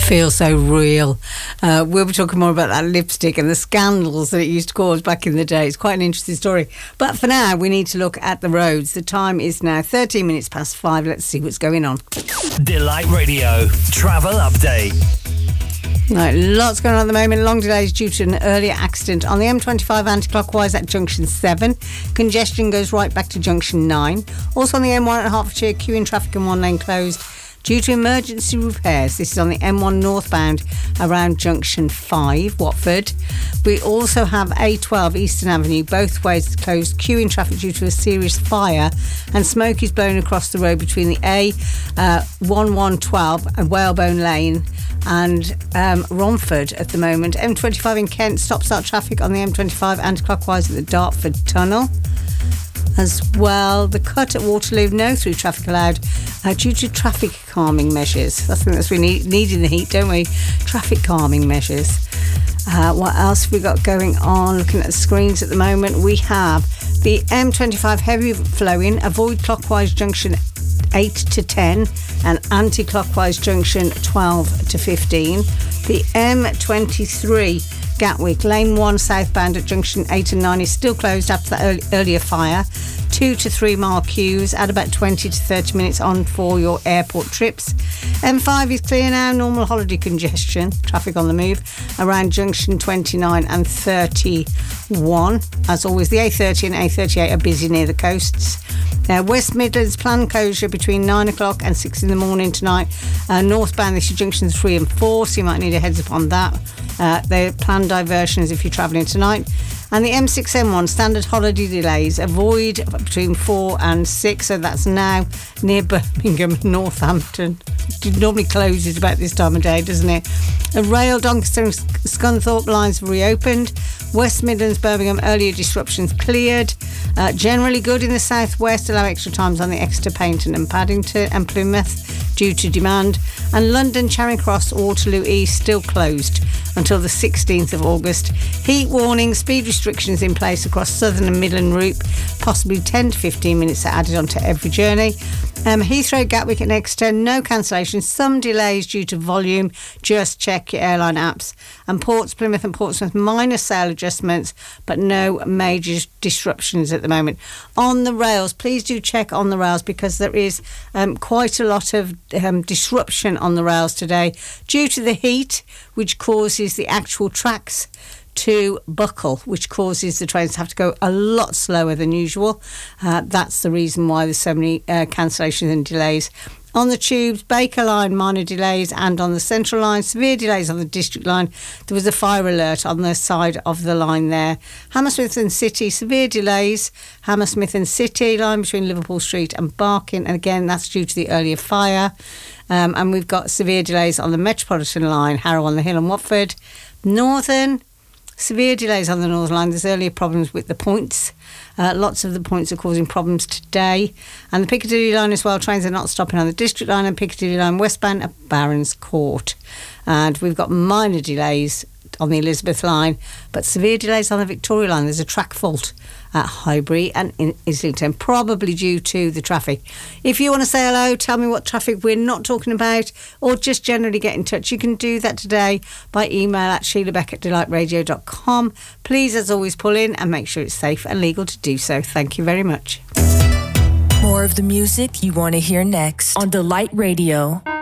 Feels so real. We'll be talking more about that lipstick and the scandals that it used to cause back in the day. It's quite an interesting story. But for now, we need to look at the roads. The time is now 13 minutes past 5. Let's see what's going on. Delight Radio travel update. Right, lots going on at the moment. Long delays due to an earlier accident on the M25 anti-clockwise at junction 7. Congestion goes right back to junction 9. Also on the M1 at Hertfordshire, queuing traffic in one lane closed due to emergency repairs. This is on the M1 northbound around junction 5, Watford. We also have A12 Eastern Avenue, both ways closed, queuing traffic due to a serious fire, and smoke is blown across the road between the A1112 and Whalebone Lane and Romford at the moment. M25 in Kent, stop-start traffic on the M25 anti-clockwise at the Dartford Tunnel. As well, the cut at Waterloo, no through traffic allowed due to traffic calming measures. I think that's we need in the heat, don't we? Traffic calming measures. What else have we got going on? Looking at the screens at the moment, we have the M25 heavy flowing, avoid clockwise junction 8 to 10 and anti-clockwise junction 12 to 15. The M23 Gatwick, lane 1 southbound at junction 8 and 9 is still closed after that earlier fire. 2 to 3 mile queues, add about 20 to 30 minutes on for your airport trips. M5 is clear now, normal holiday congestion, traffic on the move around junction 29 and 31. As always, the A30 and A38 are busy near the coasts. West Midlands planned closure between 9 o'clock and 6 in the morning tonight. Northbound, this is junctions 3 and 4, so you might need a heads up on that. They're planned diversions if you're travelling tonight. And the M6, M1, standard holiday delays. Avoid between 4 and 6, so that's now near Birmingham, Northampton. It normally closes about this time of day, doesn't it? The rail Doncaster and Scunthorpe lines reopened. West Midlands, Birmingham, earlier disruptions cleared. Generally good in the southwest, allow extra times on the Exeter, Paignton and Paddington and Plymouth due to demand. And London, Charing Cross, Waterloo East still closed until the 16th of August. Heat warning, speed restrictions in place across Southern and Midland route. Possibly 10 to 15 minutes are added onto every journey. Heathrow, Gatwick and Exeter, no cancellations. Some delays due to volume. Just check your airline apps. And Ports, Plymouth and Portsmouth, minor sail adjustments, but no major disruptions at the moment. On the rails, please do check on the rails because there is quite a lot of disruption on the rails today due to the heat, which causes the actual tracks to buckle, which causes the trains to have to go a lot slower than usual. That's the reason why there's so many cancellations and delays. On the tubes, Baker Line, minor delays, and on the Central Line, severe delays on the District Line. There was a fire alert on the side of the line there. Hammersmith and City, severe delays. Hammersmith and City line between Liverpool Street and Barking, and again, that's due to the earlier fire. And we've got severe delays on the Metropolitan line, Harrow on the Hill and Watford. Northern, severe delays on the Northern Line. There's earlier problems with the points. Lots of the points are causing problems today. And the Piccadilly line as well, trains are not stopping on the District Line and Piccadilly line westbound at Barons Court. And we've got minor delays on the Elizabeth line, but severe delays on the Victoria line. There's a track fault at Highbury and in Islington, probably due to the traffic. If you want to say hello, tell me what traffic we're not talking about, or just generally get in touch, you can do that today by email at sheilabeck@delightradio.com. Please, as always, pull in and make sure it's safe and legal to do so. Thank you very much. More of the music you want to hear next on Delight Radio.